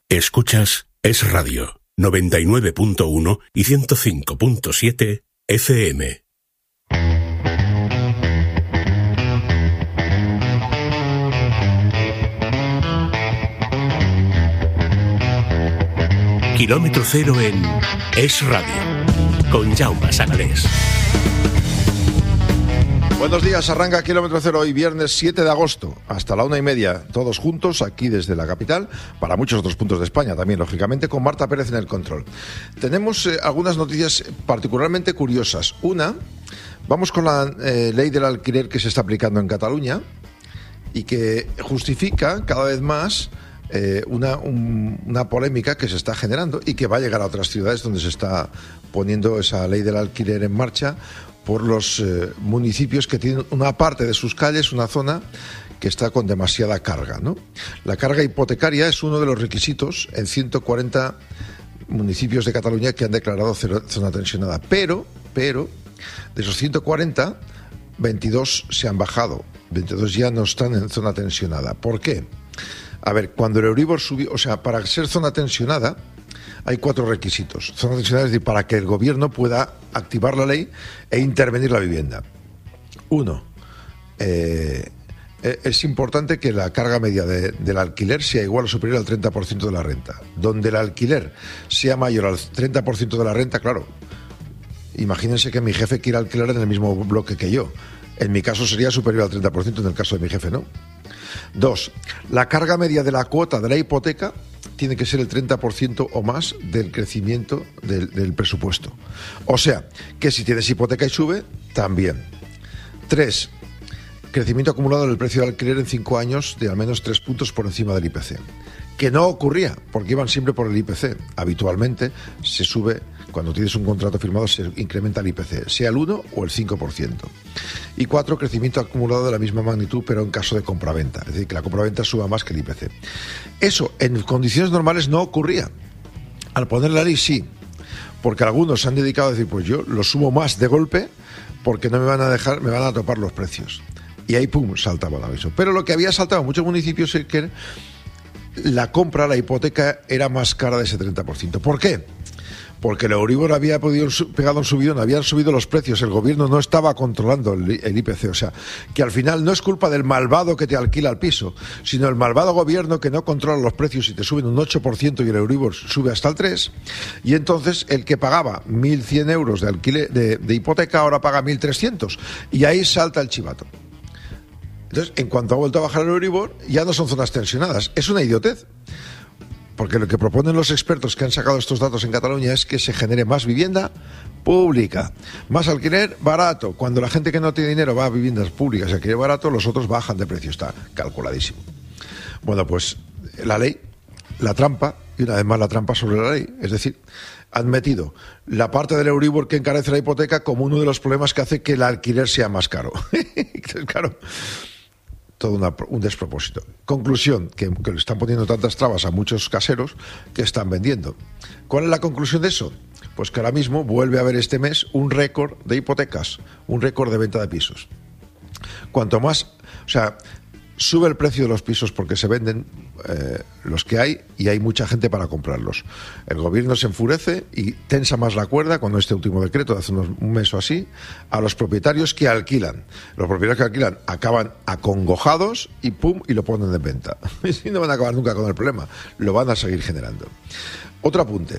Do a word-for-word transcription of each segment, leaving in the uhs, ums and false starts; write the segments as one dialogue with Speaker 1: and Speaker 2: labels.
Speaker 1: Escuchas Es Radio, noventa y nueve punto uno y ciento cinco punto siete F M. Kilómetro cero en Es Radio, con Jaume Sagalés.
Speaker 2: Buenos días, arranca Kilómetro Cero hoy viernes siete de agosto, hasta la una y media, todos juntos aquí desde la capital, para muchos otros puntos de España también, lógicamente, con Marta Pérez en el control. Tenemos eh, algunas noticias particularmente curiosas. Una, vamos con la eh, ley del alquiler que se está aplicando en Cataluña y que justifica cada vez más eh, una, un, una polémica que se está generando y que va a llegar a otras ciudades donde se está poniendo esa ley del alquiler en marcha, por los eh, municipios que tienen una parte de sus calles, una zona que está con demasiada carga, ¿no? La carga hipotecaria es uno de los requisitos en ciento cuarenta municipios de Cataluña que han declarado zona tensionada, pero, pero, de esos ciento cuarenta, veintidós se han bajado, veintidós ya no están en zona tensionada. ¿Por qué? A ver, cuando el Euribor subió, o sea, para ser zona tensionada, hay cuatro requisitos. Zona tensionada es decir, para que el gobierno pueda activar la ley e intervenir la vivienda. Uno, eh, es importante que la carga media de, del alquiler sea igual o superior al treinta por ciento de la renta. Donde el alquiler sea mayor al treinta por ciento de la renta, claro, imagínense que mi jefe quiera alquilar en el mismo bloque que yo. En mi caso sería superior al treinta por ciento, en el caso de mi jefe no. Dos, la carga media de la cuota de la hipoteca tiene que ser el treinta por ciento o más del crecimiento del, del presupuesto. O sea, que si tienes hipoteca y sube, también. Tres, crecimiento acumulado del precio de alquiler en cinco años de al menos tres puntos por encima del I P C. Que no ocurría, porque iban siempre por el I P C. Habitualmente se sube, cuando tienes un contrato firmado, se incrementa el I P C, sea el uno o el cinco por ciento. Y cuatro, crecimiento acumulado de la misma magnitud, pero en caso de compraventa. Es decir, que la compraventa suba más que el I P C. Eso, en condiciones normales, no ocurría. Al poner la ley, sí. Porque algunos se han dedicado a decir, pues yo lo subo más de golpe, porque no me van a dejar, me van a topar los precios. Y ahí, pum, saltaba el aviso. Pero lo que había saltado en muchos municipios es que la compra, la hipoteca, era más cara de ese treinta por ciento. ¿Por qué? Porque el Euribor había podido pegado un subidón, habían subido los precios, el gobierno no estaba controlando el, el I P C, o sea, que al final no es culpa del malvado que te alquila el piso, sino el malvado gobierno que no controla los precios y te suben un ocho por ciento y el Euribor sube hasta el tres por ciento, y entonces el que pagaba mil cien euros de alquiler de, de hipoteca ahora paga mil trescientos, y ahí salta el chivato. Entonces, en cuanto ha vuelto a bajar el Euribor, ya no son zonas tensionadas. Es una idiotez. Porque lo que proponen los expertos que han sacado estos datos en Cataluña es que se genere más vivienda pública, más alquiler barato. Cuando la gente que no tiene dinero va a viviendas públicas y alquiler barato, los otros bajan de precio. Está calculadísimo. Bueno, pues la ley, la trampa, y una vez más la trampa sobre la ley. Es decir, han metido la parte del Euribor que encarece la hipoteca como uno de los problemas que hace que el alquiler sea más caro. Entonces, claro, todo una, un despropósito. Conclusión, que, que le están poniendo tantas trabas a muchos caseros que están vendiendo. ¿Cuál es la conclusión de eso? Pues que ahora mismo vuelve a haber este mes un récord de hipotecas, un récord de venta de pisos. Cuanto más, o sea, sube el precio de los pisos porque se venden eh, los que hay y hay mucha gente para comprarlos. El gobierno se enfurece y tensa más la cuerda cuando este último decreto de hace unos, un mes o así a los propietarios que alquilan. Los propietarios que alquilan acaban acongojados y pum, y lo ponen de venta. Y no van a acabar nunca con el problema, lo van a seguir generando. Otro apunte.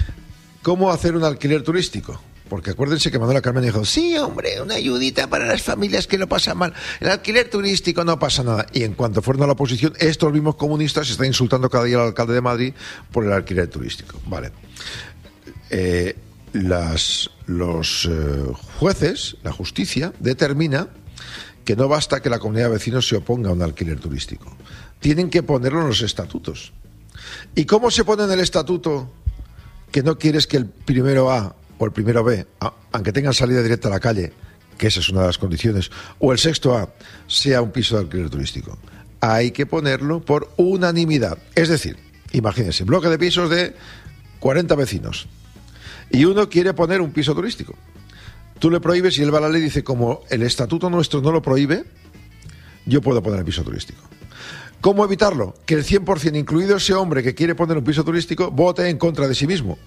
Speaker 2: ¿Cómo hacer un alquiler turístico? Porque acuérdense que Manuela Carmen dijo, sí, hombre, una ayudita para las familias que lo pasan mal. El alquiler turístico no pasa nada. Y en cuanto fueron a la oposición, estos mismos comunistas están insultando cada día al alcalde de Madrid por el alquiler turístico. Vale. Eh, las, los eh, jueces, la justicia, determina que no basta que la comunidad de vecinos se oponga a un alquiler turístico. Tienen que ponerlo en los estatutos. ¿Y cómo se pone en el estatuto que no quieres que el primero A o el primero B, aunque tengan salida directa a la calle, que esa es una de las condiciones, o el sexto A, sea un piso de alquiler turístico? Hay que ponerlo por unanimidad. Es decir, imagínense, bloque de pisos de cuarenta vecinos y uno quiere poner un piso turístico. Tú le prohíbes y él va a la ley y dice, como el estatuto nuestro no lo prohíbe, yo puedo poner el piso turístico. ¿Cómo evitarlo? Que el cien por ciento, incluido ese hombre que quiere poner un piso turístico, vote en contra de sí mismo.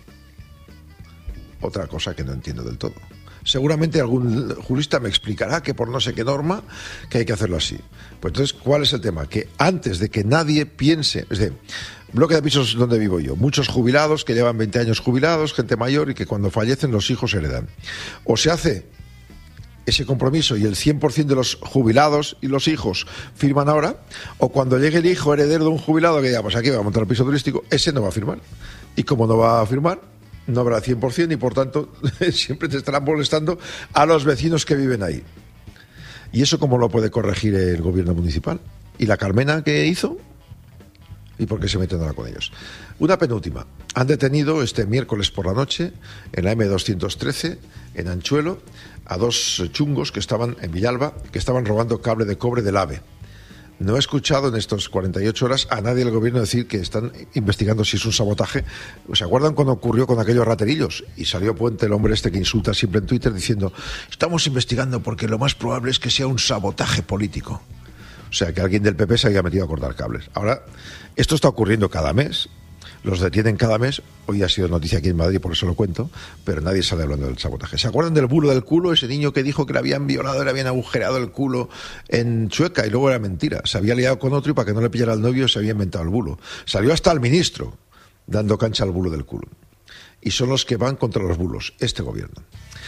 Speaker 2: Otra cosa que no entiendo del todo. Seguramente algún jurista me explicará que por no sé qué norma que hay que hacerlo así. Pues entonces, ¿cuál es el tema? Que antes de que nadie piense, es decir, bloque de pisos donde vivo yo, muchos jubilados que llevan veinte años jubilados, gente mayor y que cuando fallecen los hijos heredan. O se hace ese compromiso y el cien por ciento de los jubilados y los hijos firman ahora, o cuando llegue el hijo heredero de un jubilado que diga, pues aquí va a montar el piso turístico, ese no va a firmar. Y como no va a firmar, no habrá cien por ciento y por tanto siempre te estarán molestando a los vecinos que viven ahí. ¿Y eso cómo lo puede corregir el gobierno municipal? ¿Y la Carmena qué hizo? ¿Y por qué se meten ahora con ellos? Una penúltima. Han detenido este miércoles por la noche en la eme doscientos trece, en Anchuelo, a dos chungos que estaban en Villalba, que estaban robando cable de cobre del AVE. No he escuchado en estas cuarenta y ocho horas a nadie del gobierno decir que están investigando si es un sabotaje. ¿Se acuerdan cuando ocurrió con aquellos raterillos? Y salió Puente, el hombre este que insulta siempre en Twitter, diciendo, estamos investigando porque lo más probable es que sea un sabotaje político. O sea, que alguien del P P se haya metido a cortar cables. Ahora, esto está ocurriendo cada mes. Los detienen cada mes. Hoy ha sido noticia aquí en Madrid, por eso lo cuento, pero nadie sale hablando del sabotaje. ¿Se acuerdan del bulo del culo? Ese niño que dijo que le habían violado, le habían agujereado el culo en Chueca y luego era mentira. Se había liado con otro y para que no le pillara al novio se había inventado el bulo. Salió hasta el ministro dando cancha al bulo del culo. Y son los que van contra los bulos, este gobierno.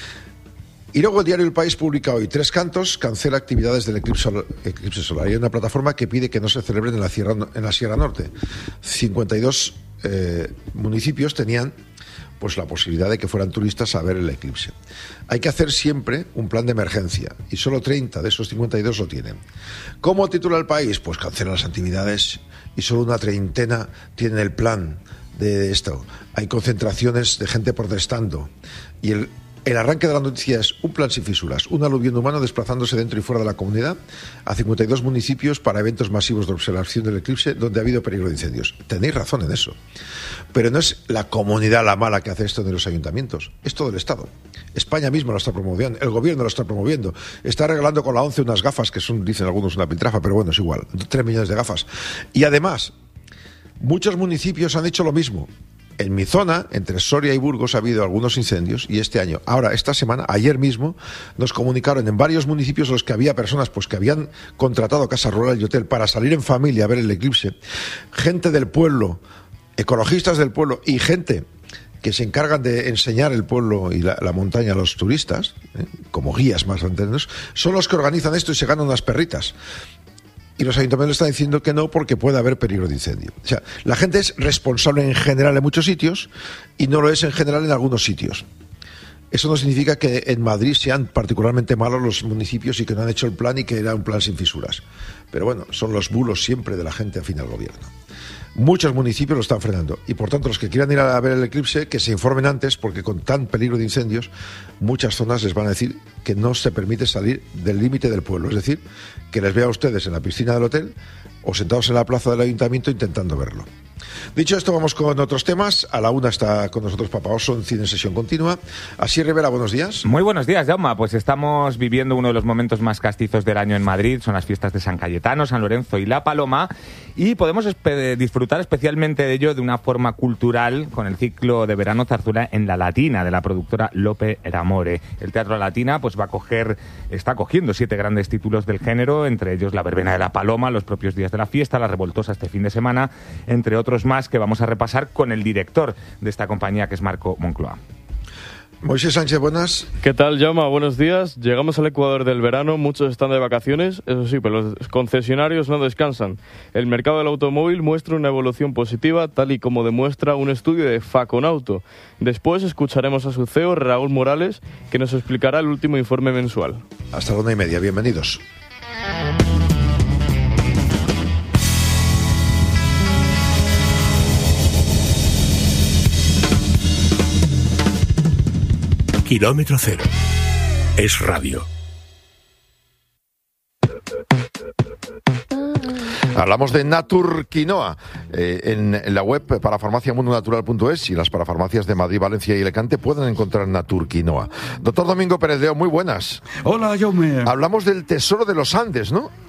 Speaker 2: Y luego el diario El País publica hoy Tres Cantos cancela actividades del eclipse solar. Eclipse solar. Hay una plataforma que pide que no se celebren en la Sierra, en la Sierra Norte. cincuenta y dos eh, municipios tenían pues la posibilidad de que fueran turistas a ver el eclipse. Hay que hacer siempre un plan de emergencia y solo treinta de esos cincuenta y dos lo tienen. ¿Cómo titula El País? Pues cancelan las actividades y solo una treintena tienen el plan de esto. Hay concentraciones de gente protestando y el El arranque de la noticia es un plan sin fisuras, un aluvión humano desplazándose dentro y fuera de la comunidad a cincuenta y dos municipios para eventos masivos de observación del eclipse donde ha habido peligro de incendios. Tenéis razón en eso. Pero no es la comunidad la mala que hace esto de los ayuntamientos, es todo el Estado. España misma lo está promoviendo, el gobierno lo está promoviendo. Está regalando con la ONCE unas gafas que son, dicen algunos, una piltrafa, pero bueno, es igual, tres millones de gafas. Y además, muchos municipios han hecho lo mismo. En mi zona, entre Soria y Burgos, ha habido algunos incendios y este año, ahora, esta semana, ayer mismo, nos comunicaron en varios municipios en los que había personas pues que habían contratado casa rural y hotel para salir en familia a ver el eclipse, gente del pueblo, ecologistas del pueblo y gente que se encargan de enseñar el pueblo y la, la montaña a los turistas, ¿eh? como guías más entendidos, son los que organizan esto y se ganan unas perritas. Y los ayuntamientos están diciendo que no porque puede haber peligro de incendio. O sea, la gente es responsable en general en muchos sitios y no lo es en general en algunos sitios. Eso no significa que en Madrid sean particularmente malos los municipios y que no han hecho el plan y que era un plan sin fisuras. Pero bueno, son los bulos siempre de la gente afín al gobierno. Muchos municipios lo están frenando y por tanto los que quieran ir a ver el eclipse que se informen antes porque con tan peligro de incendios muchas zonas les van a decir que no se permite salir del límite del pueblo, es decir, que les vea a ustedes en la piscina del hotel o sentados en la plaza del ayuntamiento intentando verlo. Dicho esto, vamos con otros temas. A la una está con nosotros Papa Oso en Cine Sesión Continua. Asier Rivera, buenos días.
Speaker 3: Muy buenos días, Jaume. Pues estamos viviendo uno de los momentos más castizos del año en Madrid. Son las fiestas de San Cayetano, San Lorenzo y La Paloma. Y podemos espe- disfrutar especialmente de ello de una forma cultural con el ciclo de verano Zarzuela en la Latina de la productora Lope Eramore. El Teatro Latina pues va a coger, está cogiendo siete grandes títulos del género, entre ellos La Verbena de la Paloma, Los propios días de la fiesta, La Revoltosa este fin de semana, entre otros más que vamos a repasar con el director de esta compañía, que es Marco Moncloa.
Speaker 2: Moisés Sánchez, buenas.
Speaker 4: ¿Qué tal, Jaume? Buenos días. Llegamos al Ecuador del verano, muchos están de vacaciones, eso sí, pero los concesionarios no descansan. El mercado del automóvil muestra una evolución positiva, tal y como demuestra un estudio de Faconauto. Después escucharemos a su C E O, Raúl Morales, que nos explicará el último informe mensual.
Speaker 2: Hasta la una y media, bienvenidos.
Speaker 1: Kilómetro cero. Es radio.
Speaker 2: Hablamos de Natur Quinoa eh, en, en la web parafarmacia mundo natural punto es y las parafarmacias de Madrid, Valencia y Alicante pueden encontrar Natur Quinoa. Doctor Domingo Pérez Leo, muy buenas.
Speaker 5: Hola, Jaume.
Speaker 2: Hablamos del tesoro de los Andes, ¿no?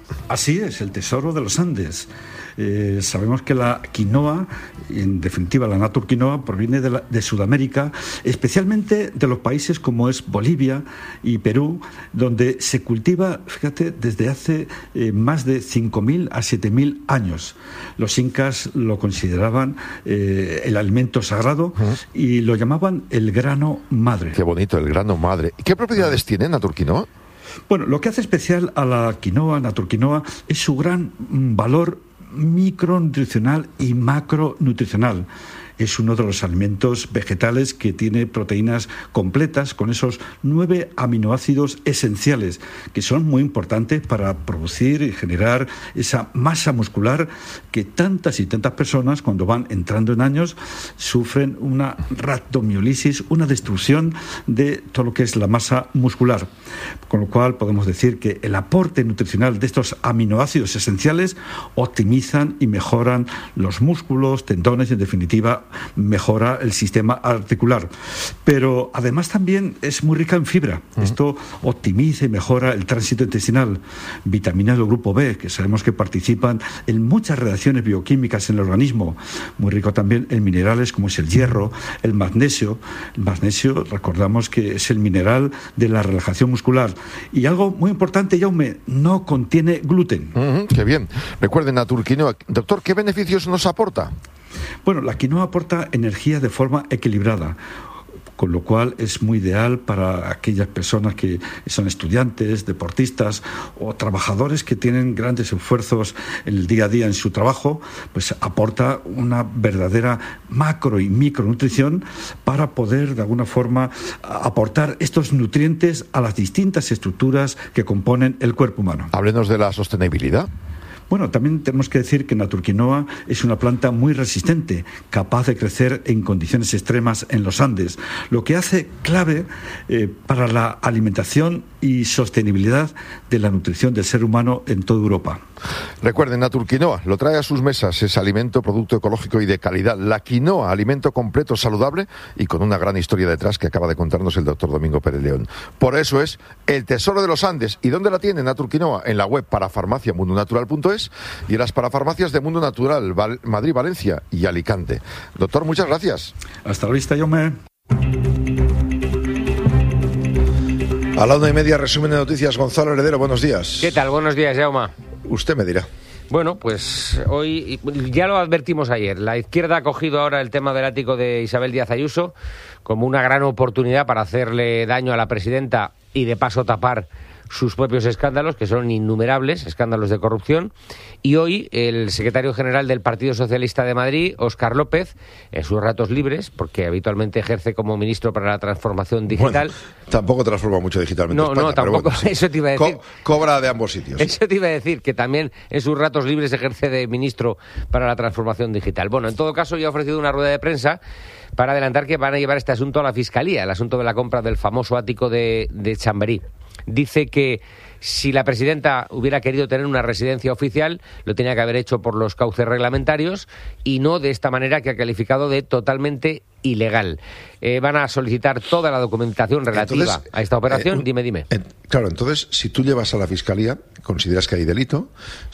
Speaker 5: Así es, el tesoro de los Andes. Eh, sabemos que la quinoa, en definitiva la naturquinoa, proviene de, la, de Sudamérica, especialmente de los países como es Bolivia y Perú, donde se cultiva, fíjate, desde hace eh, más de cinco mil a siete mil años. Los incas lo consideraban eh, el alimento sagrado uh-huh. y lo llamaban el grano madre.
Speaker 2: Qué bonito, el grano madre. ¿Y qué propiedades uh-huh. tiene naturquinoa?
Speaker 5: Bueno, lo que hace especial a la quinoa, naturquinoa, es su gran valor micronutricional y macronutricional. Es uno de los alimentos vegetales que tiene proteínas completas con esos nueve aminoácidos esenciales que son muy importantes para producir y generar esa masa muscular que tantas y tantas personas cuando van entrando en años sufren una rhabdomiólisis, una destrucción de todo lo que es la masa muscular. Con lo cual podemos decir que el aporte nutricional de estos aminoácidos esenciales optimizan y mejoran los músculos, tendones y en definitiva mejora el sistema articular. Pero además también es muy rica en fibra. Uh-huh. Esto optimiza y mejora el tránsito intestinal. Vitaminas del grupo B, que sabemos que participan en muchas reacciones bioquímicas en el organismo. Muy rico también en minerales como es el hierro, el magnesio. El magnesio, recordamos que es el mineral de la relajación muscular. Y algo muy importante, Jaume, no contiene gluten.
Speaker 2: Uh-huh. Qué bien. Recuerden, naturquinoa. Doctor, ¿qué beneficios nos aporta?
Speaker 5: Bueno, la quinoa aporta energía de forma equilibrada, con lo cual es muy ideal para aquellas personas que son estudiantes, deportistas o trabajadores que tienen grandes esfuerzos en el día a día en su trabajo, pues aporta una verdadera macro y micronutrición para poder de alguna forma aportar estos nutrientes a las distintas estructuras que componen el cuerpo humano.
Speaker 2: Háblenos de la sostenibilidad.
Speaker 5: Bueno, también tenemos que decir que naturquinoa es una planta muy resistente, capaz de crecer en condiciones extremas en los Andes, lo que hace clave eh, para la alimentación y sostenibilidad de la nutrición del ser humano en toda Europa.
Speaker 2: Recuerden, naturquinoa lo trae a sus mesas, es alimento, producto ecológico y de calidad. La quinoa, alimento completo, saludable y con una gran historia detrás que acaba de contarnos el doctor Domingo Pérez León. Por eso es el tesoro de los Andes. ¿Y dónde la tiene naturquinoa? En la web parafarmacia mundo natural punto es y en las parafarmacias de Mundo Natural, Val- Madrid, Valencia y Alicante. Doctor, muchas gracias.
Speaker 5: Hasta la vista, Jaume.
Speaker 2: A la una y media, resumen de noticias. Gonzalo Heredero, buenos días.
Speaker 6: ¿Qué tal? Buenos días, Jaume.
Speaker 2: Usted me dirá.
Speaker 6: Bueno, pues hoy, ya lo advertimos ayer, la izquierda ha cogido ahora el tema del ático de Isabel Díaz Ayuso como una gran oportunidad para hacerle daño a la presidenta y de paso tapar sus propios escándalos, que son innumerables, escándalos de corrupción. Y hoy el secretario general del Partido Socialista de Madrid, Óscar López, en sus ratos libres, porque habitualmente ejerce como ministro para la transformación digital...
Speaker 2: Bueno, tampoco transforma mucho digitalmente
Speaker 6: No,
Speaker 2: España,
Speaker 6: no, tampoco,
Speaker 2: pero bueno, sí.
Speaker 6: Eso te iba a decir.
Speaker 2: Co- cobra de ambos sitios.
Speaker 6: Eso te iba a decir, que también en sus ratos libres ejerce de ministro para la transformación digital. Bueno, en todo caso, ya ha ofrecido una rueda de prensa para adelantar que van a llevar este asunto a la Fiscalía, el asunto de la compra del famoso ático de, de Chamberí. Dice que si la presidenta hubiera querido tener una residencia oficial, lo tenía que haber hecho por los cauces reglamentarios y no de esta manera que ha calificado de totalmente ilegal. Eh, van a solicitar toda la documentación relativa
Speaker 2: entonces,
Speaker 6: a esta operación.
Speaker 2: Eh,
Speaker 6: dime, dime.
Speaker 2: Eh, claro, entonces, si tú llevas a la Fiscalía, consideras que hay delito.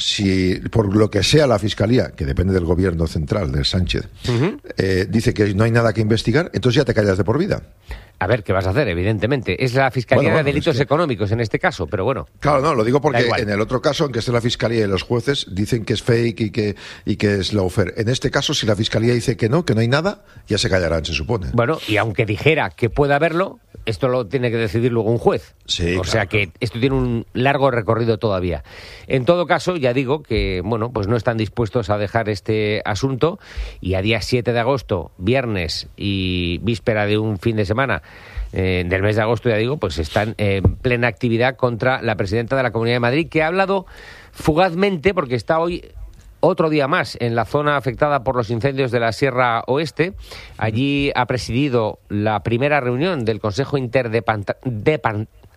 Speaker 2: Si por lo que sea la Fiscalía, que depende del gobierno central, del Sánchez, uh-huh. eh, dice que no hay nada que investigar, entonces ya te callas de por vida.
Speaker 6: A ver, ¿qué vas a hacer? Evidentemente. Es la Fiscalía
Speaker 2: bueno, bueno,
Speaker 6: de Delitos
Speaker 2: es que...
Speaker 6: Económicos en este caso, pero bueno.
Speaker 2: Claro, no, lo digo porque en el otro caso, en que esté la Fiscalía y los jueces dicen que es fake y que, y que es lawfare. En este caso, si la Fiscalía dice que no, que no hay nada, ya se callarán, se supone.
Speaker 6: Bueno, y aunque dijera que pueda haberlo, esto lo tiene que decidir luego un juez.
Speaker 2: Sí,
Speaker 6: o
Speaker 2: claro,
Speaker 6: sea que
Speaker 2: claro.
Speaker 6: esto tiene un largo recorrido todavía. En todo caso, ya digo que, bueno, pues no están dispuestos a dejar este asunto y a día siete de agosto, viernes y víspera de un fin de semana, Eh, del mes de agosto, ya digo, pues están en plena actividad contra la presidenta de la Comunidad de Madrid, que ha hablado fugazmente, porque está hoy otro día más en la zona afectada por los incendios de la Sierra Oeste. Allí ha presidido la primera reunión del Consejo Interdepartamental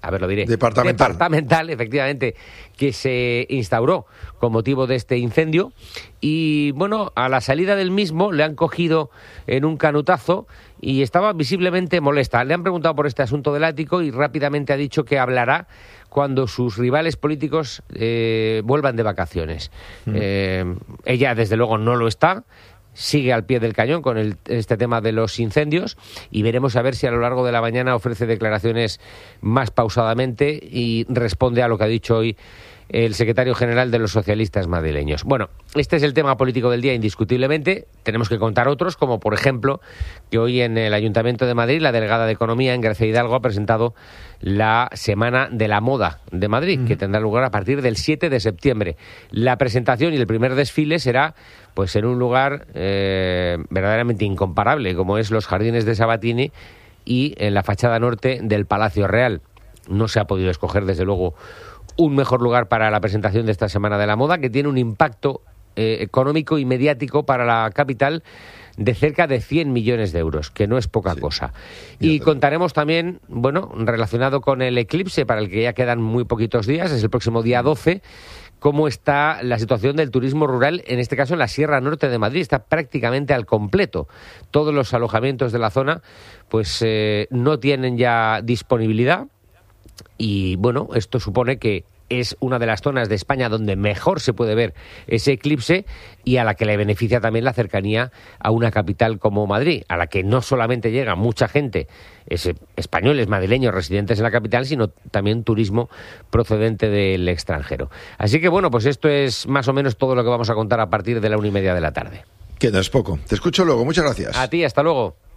Speaker 6: a ver, lo diré,
Speaker 2: departamental.
Speaker 6: departamental, efectivamente, que se instauró con motivo de este incendio. Y bueno, a la salida del mismo le han cogido en un canutazo y estaba visiblemente molesta. Le han preguntado por este asunto del ático y rápidamente ha dicho que hablará cuando sus rivales políticos eh, vuelvan de vacaciones. Mm. Eh, ella, desde luego, no lo está. Sigue al pie del cañón con el, este tema de los incendios y veremos a ver si a lo largo de la mañana ofrece declaraciones más pausadamente y responde a lo que ha dicho hoy el secretario general de los socialistas madrileños. Bueno, este es el tema político del día, indiscutiblemente. Tenemos que contar otros, como por ejemplo que hoy en el Ayuntamiento de Madrid la delegada de Economía, Gracia Hidalgo, ha presentado la Semana de la Moda de Madrid, uh-huh. que tendrá lugar a partir del siete de septiembre. La presentación y el primer desfile será pues en un lugar eh, verdaderamente incomparable, como es los Jardines de Sabatini y en la fachada norte del Palacio Real. No se ha podido escoger, desde luego, un mejor lugar para la presentación de esta Semana de la Moda, que tiene un impacto eh, económico y mediático para la capital de cerca de cien millones de euros, que no es poca sí. cosa. Y contaremos también, bueno, relacionado con el eclipse, para el que ya quedan muy poquitos días, es el próximo día doce, cómo está la situación del turismo rural, en este caso en la Sierra Norte de Madrid. Está prácticamente al completo. Todos los alojamientos de la zona pues eh, no tienen ya disponibilidad. Y bueno, esto supone que es una de las zonas de España donde mejor se puede ver ese eclipse y a la que le beneficia también la cercanía a una capital como Madrid, a la que no solamente llega mucha gente, es, españoles, madrileños, residentes en la capital, sino también turismo procedente del extranjero. Así que bueno, pues esto es más o menos todo lo que vamos a contar a partir de la una y media de la tarde.
Speaker 2: Que no es poco. Te escucho luego. Muchas gracias.
Speaker 6: A ti, hasta luego.